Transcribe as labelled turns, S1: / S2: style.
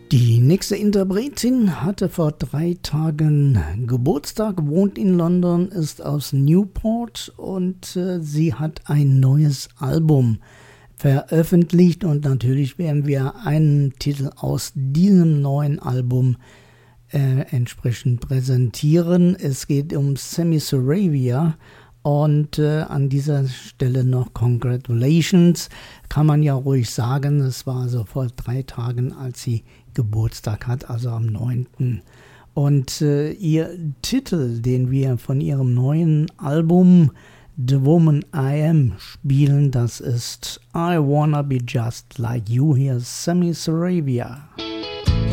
S1: Die nächste Interpretin hatte vor 3 Tagen Geburtstag, wohnt in London, ist aus Newport und sie hat ein neues Album veröffentlicht und natürlich werden wir einen Titel aus diesem neuen Album entsprechend präsentieren. Es geht um Sammy Saravia. Und an dieser Stelle noch Congratulations, kann man ja ruhig sagen. Es war also vor 3 Tagen, als sie Geburtstag hat, also am 9. Und ihr Titel, den wir von ihrem neuen Album The Woman I Am spielen, das ist I Wanna Be Just Like You. Hier ist Sammy Saravia.